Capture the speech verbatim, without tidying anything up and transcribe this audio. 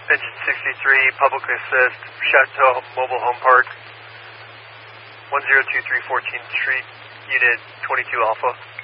Engine sixty-three, public assist, Chateau Mobile Home Park, one zero two three fourteenth Street, Unit twenty-two Alpha.